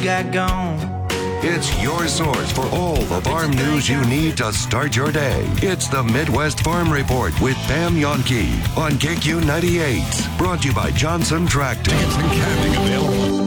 got gone. It's your source for all the farm news you need to start your day. It's the Midwest Farm Report with Pam Yonke on KQ 98. Brought to you by Johnson Tractor. Dancing camping available.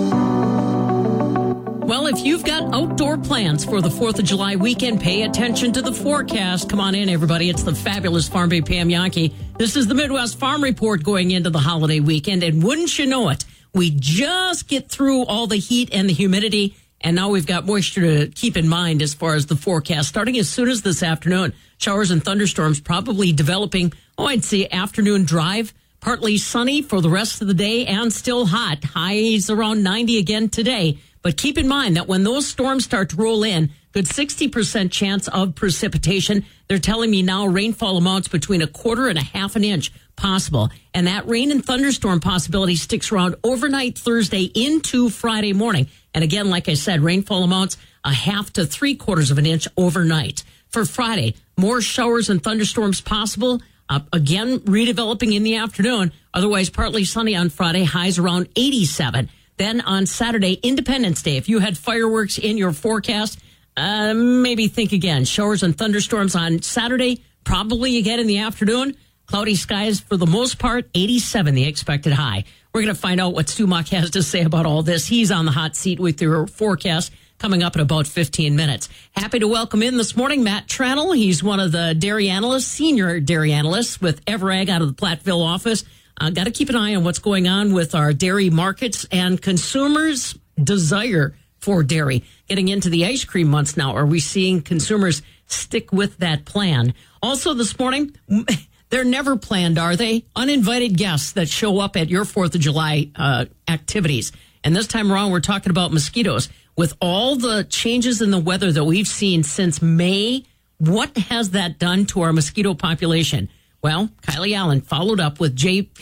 Well, if you've got outdoor plans for the 4th of July weekend, pay attention to the forecast. Come on in, everybody. It's the fabulous Farm Bay Pam Yonke. This is the Midwest Farm Report going into the holiday weekend. And wouldn't you know it, we just get through all the heat and the humidity. And now we've got moisture to keep in mind as far as the forecast. Starting as soon as this afternoon, showers and thunderstorms probably developing, I'd say afternoon drive. Partly sunny for the rest of the day and still hot. Highs around 90 again today. But keep in mind that when those storms start to roll in, good 60% chance of precipitation. They're telling me now rainfall amounts between 1/4 and 1/2 inch possible. And that rain and thunderstorm possibility sticks around overnight Thursday into Friday morning. And again, like I said, rainfall amounts 1/2 to 3/4 inch overnight. For Friday, more showers and thunderstorms possible. Again, redeveloping in the afternoon. Otherwise, partly sunny on Friday, highs around 87. Then on Saturday, Independence Day, if you had fireworks in your forecast, maybe think again. Showers and thunderstorms on Saturday, probably again in the afternoon. Cloudy skies for the most part, 87 the expected high. We're going to find out what Stu Muck has to say about all this. He's on the hot seat with your forecast coming up in about 15 minutes. Happy to welcome in this morning Matt Tranel. He's one of the dairy analysts, senior dairy analysts with Everag out of the Platteville office. Got to keep an eye on what's going on with our dairy markets and consumers' desire for dairy. Getting into the ice cream months now, are we seeing consumers stick with that plan? Also this morning, they're never planned, are they? Uninvited guests that show up at your 4th of July activities. And this time around, we're talking about mosquitoes. With all the changes in the weather that we've seen since May, what has that done to our mosquito population? Well, Kylie Allen followed up with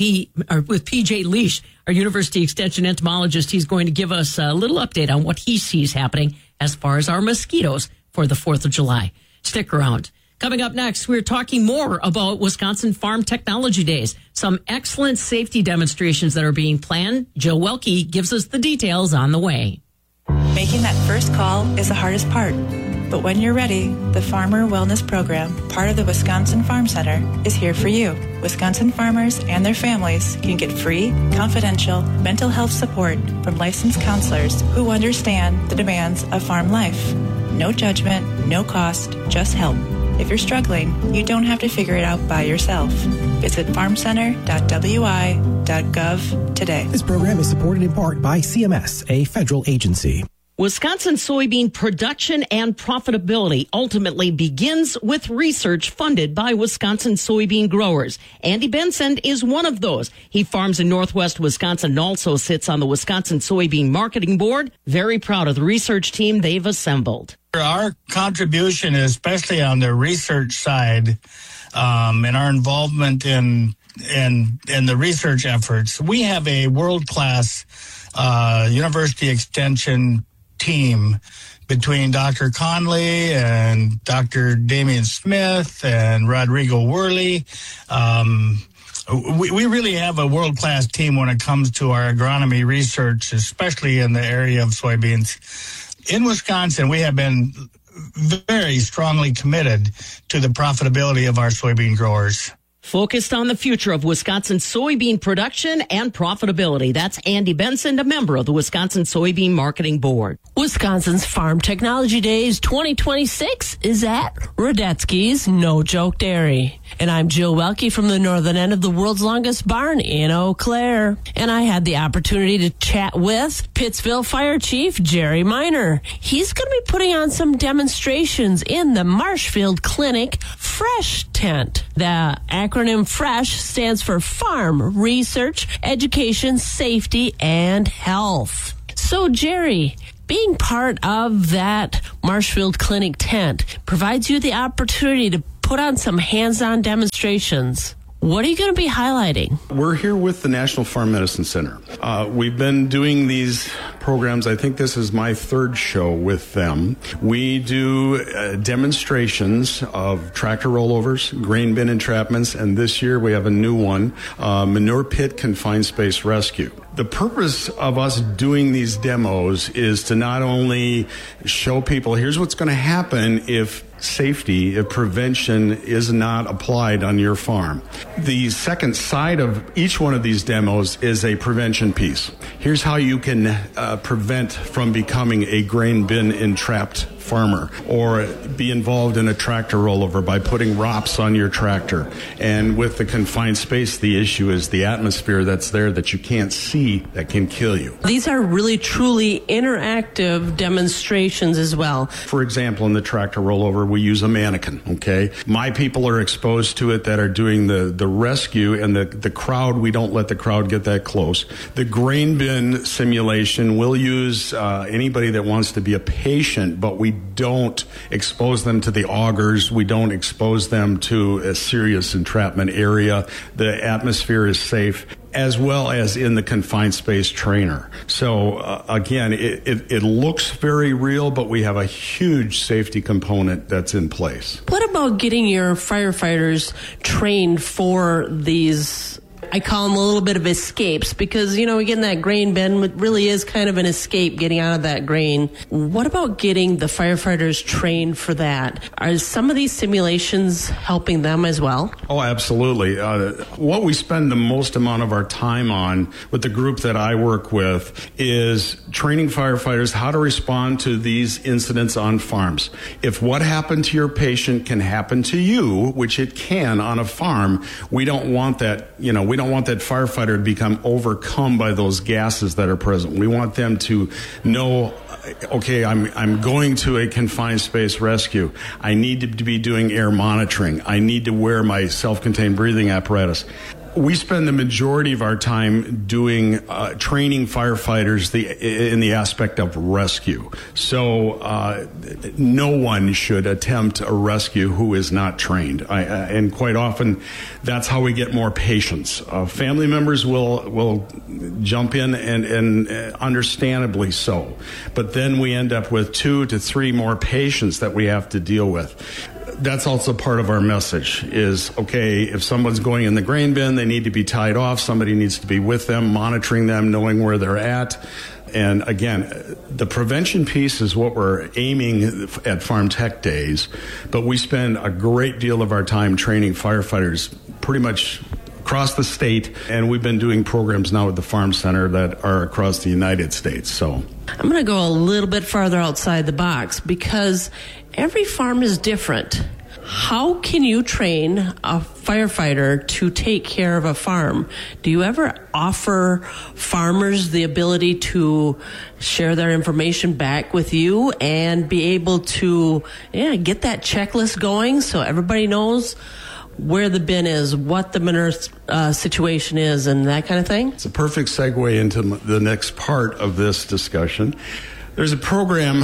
PJ Leash, our University Extension entomologist. He's going to give us a little update on what he sees happening as far as our mosquitoes for the 4th of July. Stick around. Coming up next, we're talking more about Wisconsin Farm Technology Days. Some excellent safety demonstrations that are being planned. Jill Welke gives us the details on the way. Making that first call is the hardest part. But when you're ready, the Farmer Wellness Program, part of the Wisconsin Farm Center, is here for you. Wisconsin farmers and their families can get free, confidential mental health support from licensed counselors who understand the demands of farm life. No judgment, no cost, just help. If you're struggling, you don't have to figure it out by yourself. Visit farmcenter.wi.gov today. This program is supported in part by CMS, a federal agency. Wisconsin soybean production and profitability ultimately begins with research funded by Wisconsin soybean growers. Andy Benson is one of those. He farms in northwest Wisconsin and also sits on the Wisconsin Soybean Marketing Board. Very proud of the research team they've assembled. Our contribution, especially on the research side, and our involvement in the research efforts, we have a world-class University Extension team between Dr. Conley and Dr. Damian Smith and Rodrigo Worley. We really have a world-class team when it comes to our agronomy research, especially in the area of soybeans. In Wisconsin, we have been very strongly committed to the profitability of our soybean growers. Focused on the future of Wisconsin soybean production and profitability. That's Andy Benson, a member of the Wisconsin Soybean Marketing Board. Wisconsin's Farm Technology Days 2026 is at Radetzky's No Joke Dairy. And I'm Jill Welke from the northern end of the world's longest barn in Eau Claire. And I had the opportunity to chat with Pittsville Fire Chief Jerry Miner. He's going to be putting on some demonstrations in the Marshfield Clinic Fresh Tent. The acronym FRESH stands for Farm Research, Education, Safety, and Health. So, Jerry, being part of that Marshfield Clinic tent provides you the opportunity to put on some hands-on demonstrations. What are you going to be highlighting? We're here with the National Farm Medicine Center. We've been doing these programs. I think this is my third show with them. We do demonstrations of tractor rollovers, grain bin entrapments, and this year we have a new one, manure pit confined space rescue. The purpose of us doing these demos is to not only show people, here's what's going to happen if prevention is not applied on your farm. The second side of each one of these demos is a prevention piece. Here's how you can prevent from becoming a grain bin entrapped farmer, or be involved in a tractor rollover by putting ROPS on your tractor. And with the confined space, the issue is the atmosphere that's there that you can't see that can kill you. These are really truly interactive demonstrations as well. For example, in the tractor rollover, we use a mannequin, okay? My people are exposed to it that are doing the rescue, and the crowd, we don't let the crowd get that close. The grain bin simulation, we'll use anybody that wants to be a patient, but we don't expose them to the augers. We don't expose them to a serious entrapment area. The atmosphere is safe, as well as in the confined space trainer. So again, it looks very real, but we have a huge safety component that's in place. What about getting your firefighters trained for these, I call them a little bit of escapes, because, we get in that grain bin, it really is kind of an escape getting out of that grain. What about getting the firefighters trained for that? Are some of these simulations helping them as well? Oh, absolutely. What we spend the most amount of our time on with the group that I work with is training firefighters how to respond to these incidents on farms. If what happened to your patient can happen to you, which it can on a farm, we don't want that, we don't want that firefighter to become overcome by those gases that are present. We want them to know, okay, I'm going to a confined space rescue. I need to be doing air monitoring. I need to wear my self-contained breathing apparatus. We spend the majority of our time doing training firefighters in the aspect of rescue. So no one should attempt a rescue who is not trained. And quite often, that's how we get more patients. Family members will jump in, and understandably so. But then we end up with 2 to 3 more patients that we have to deal with. That's also part of our message is, okay, if someone's going in the grain bin, they need to be tied off. Somebody needs to be with them, monitoring them, knowing where they're at. And again, the prevention piece is what we're aiming at Farm Tech Days, but we spend a great deal of our time training firefighters pretty much across the state, and we've been doing programs now at the Farm Center that are across the United States. So I'm going to go a little bit farther outside the box, because every farm is different. How can you train a firefighter to take care of a farm? Do you ever offer farmers the ability to share their information back with you and be able to get that checklist going so everybody knows where the bin is, what the manure situation is, and that kind of thing? It's a perfect segue into the next part of this discussion. There's a program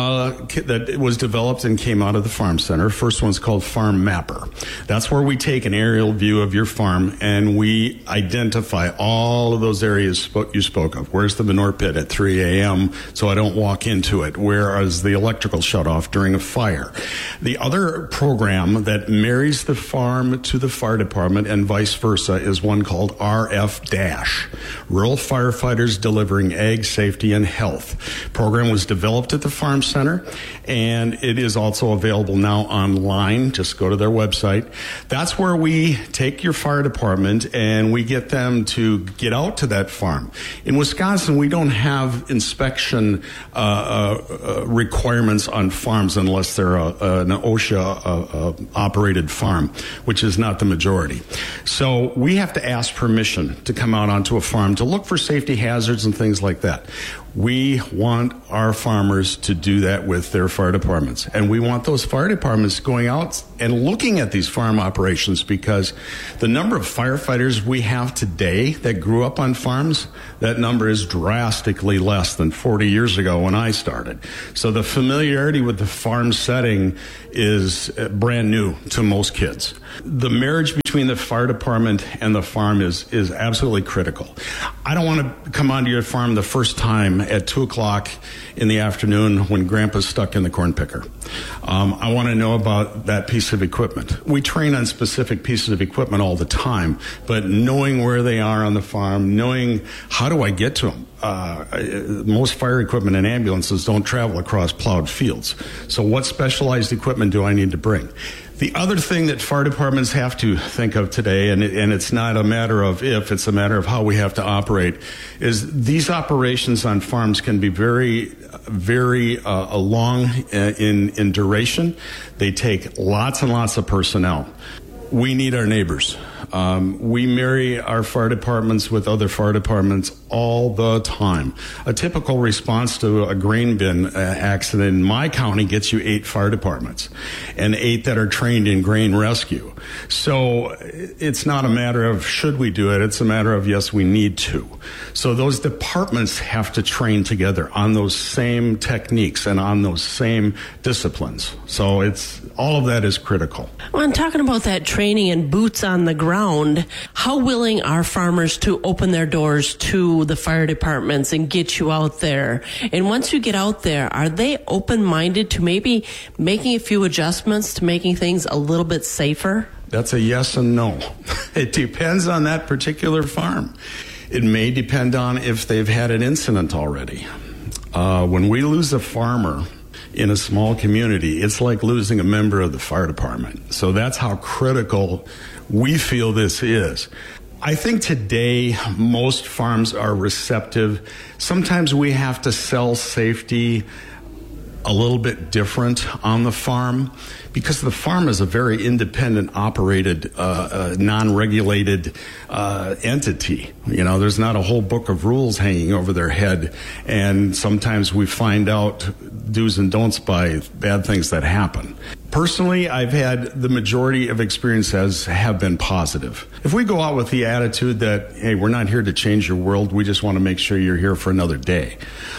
that was developed and came out of the Farm Center. First one's called Farm Mapper. That's where we take an aerial view of your farm and we identify all of those areas you spoke of. Where's the manure pit at 3 a.m. so I don't walk into it? Where is the electrical shutoff during a fire? The other program that marries the farm to the fire department and vice versa is one called RF-, Rural Firefighters Delivering Ag Safety and Health. Program was developed at the Farm Center, and it is also available now online. Just go to their website. That's where we take your fire department and we get them to get out to that farm. In Wisconsin, we don't have inspection requirements on farms unless they're an OSHA operated farm, which is not the majority. So we have to ask permission to come out onto a farm to look for safety hazards and things like that. We want our farmers to do that with their fire departments. And we want those fire departments going out and looking at these farm operations, because the number of firefighters we have today that grew up on farms, that number is drastically less than 40 years ago when I started. So the familiarity with the farm setting is brand new to most kids. The marriage between the fire department and the farm is absolutely critical. I don't want to come onto your farm the first time at 2 o'clock in the afternoon when Grandpa's stuck in the corn picker. I want to know about that piece of equipment. We train on specific pieces of equipment all the time, but knowing where they are on the farm, knowing how do I get to them. Most fire equipment and ambulances don't travel across plowed fields. So what specialized equipment do I need to bring? The other thing that fire departments have to think of today, and it's not a matter of if, it's a matter of how we have to operate, is these operations on farms can be very long in duration. They take lots and lots of personnel. We need our neighbors. We marry our fire departments with other fire departments all the time. A typical response to a grain bin accident in my county gets you 8 fire departments and 8 that are trained in grain rescue. So it's not a matter of should we do it, it's a matter of yes, we need to. So those departments have to train together on those same techniques and on those same disciplines. So it's all of that is critical. Well, I'm talking about that training and boots on the ground. How willing are farmers to open their doors to the fire departments and get you out there? And once you get out there, are they open-minded to maybe making a few adjustments to making things a little bit safer? That's a yes and no. It depends on that particular farm. It may depend on if they've had an incident already. When we lose a farmer in a small community, it's like losing a member of the fire department. So that's how critical we feel this is. I think today most farms are receptive. Sometimes we have to sell safety a little bit different on the farm because the farm is a very independent operated, non-regulated entity. You know, there's not a whole book of rules hanging over their head, and sometimes we find out do's and don'ts by bad things that happen. Personally, I've had the majority of experiences have been positive. If we go out with the attitude that, hey, we're not here to change your world, we just want to make sure you're here for another day,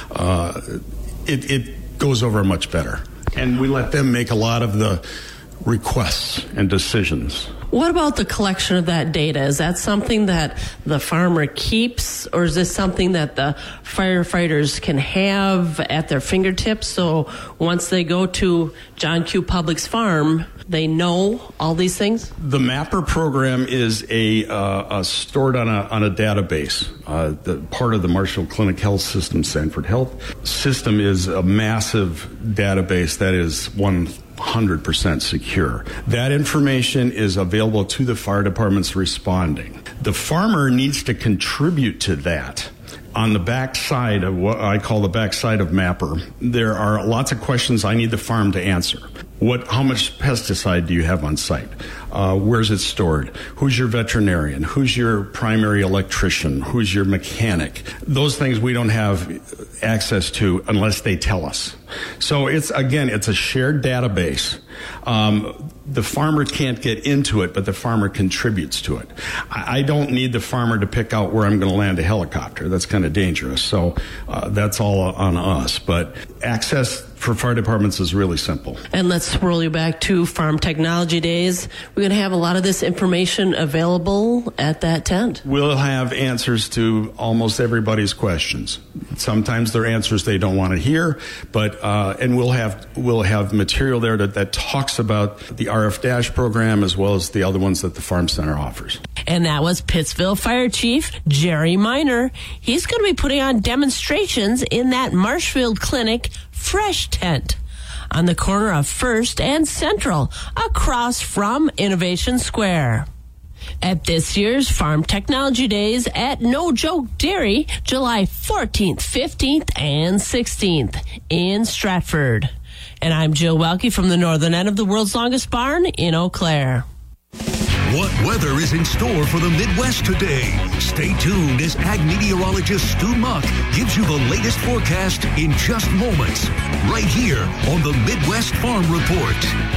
it goes over much better. And we let them make a lot of the requests and decisions. What about the collection of that data? Is that something that the farmer keeps, or is this something that the firefighters can have at their fingertips? So once they go to John Q. Public's farm, they know all these things? The MAPPER program is stored on a database. The part of the Marshall Clinic Health System, Sanford Health System, is a massive database that is 100% secure. That information is available to the fire departments responding. The farmer needs to contribute to that. On the back side of what I call the backside of MAPPER, there are lots of questions I need the farm to answer. How much pesticide do you have on site? Where's it stored? Who's your veterinarian? Who's your primary electrician? Who's your mechanic? Those things we don't have access to unless they tell us. So it's a shared database. The farmer can't get into it, but the farmer contributes to it. I don't need the farmer to pick out where I'm going to land a helicopter. That's kind of dangerous. So that's all on us. But access for fire departments is really simple. And let's swirl you back to Farm Technology Days. We're going to have a lot of this information available at that tent. We'll have answers to almost everybody's questions. Sometimes they're answers they don't want to hear, but and we'll have material there that talks about the RF program as well as the other ones that the Farm Center offers. And that was Pittsville Fire Chief Jerry Miner. He's going to be putting on demonstrations in that Marshfield Clinic Fresh Tent on the corner of First and Central, across from Innovation Square. At this year's Farm Technology Days at No Joke Dairy, July 14th, 15th, and 16th in Stratford. And I'm Jill Welke from the northern end of the world's longest barn in Eau Claire. What weather is in store for the Midwest today? Stay tuned as ag meteorologist Stu Muck gives you the latest forecast in just moments, right here on the Midwest Farm Report.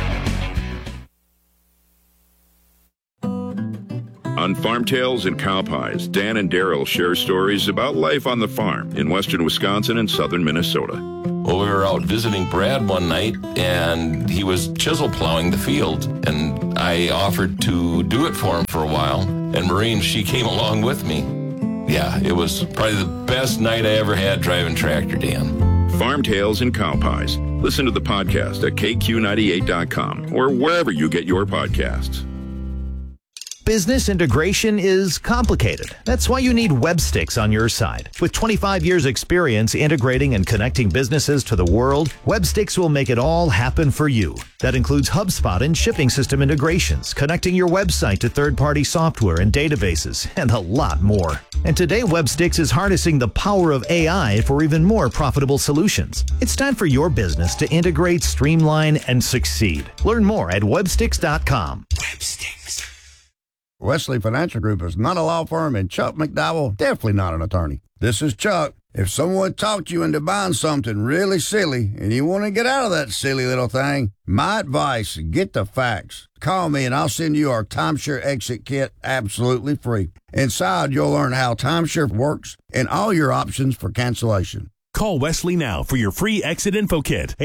On Farm Tales and Cow Pies, Dan and Daryl share stories about life on the farm in western Wisconsin and southern Minnesota. Well, we were out visiting Brad one night, and he was chisel plowing the field, and I offered to do it for him for a while, and Maureen, she came along with me. Yeah, it was probably the best night I ever had driving tractor, Dan. Farm Tales and Cow Pies. Listen to the podcast at KQ98.com or wherever you get your podcasts. Business integration is complicated. That's why you need Webstix on your side. With 25 years experience integrating and connecting businesses to the world, Webstix will make it all happen for you. That includes HubSpot and shipping system integrations, connecting your website to third-party software and databases, and a lot more. And today, Webstix is harnessing the power of AI for even more profitable solutions. It's time for your business to integrate, streamline, and succeed. Learn more at Webstix.com. Webstix. Wesley Financial Group is not a law firm, and Chuck McDowell definitely not an attorney. This is Chuck. If someone talked you into buying something really silly and you want to get out of that silly little thing, my advice, get the facts. Call me and I'll send you our Timeshare Exit Kit absolutely free. Inside, you'll learn how timeshare works and all your options for cancellation. Call Wesley now for your free exit info kit.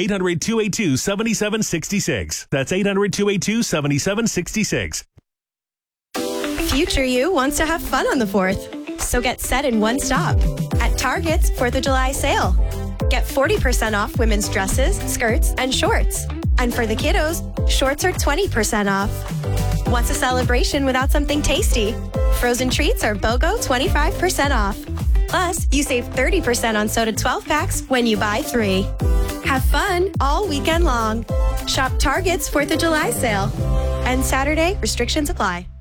800-282-7766. That's 800-282-7766. Future you wants to have fun on the 4th, so get set in one stop at Target's 4th of July sale. Get 40% off women's dresses, skirts, and shorts. And for the kiddos, shorts are 20% off. What's a celebration without something tasty? Frozen treats are BOGO 25% off. Plus, you save 30% on soda 12 packs when you buy 3. Have fun all weekend long. Shop Target's 4th of July sale. And Saturday, restrictions apply.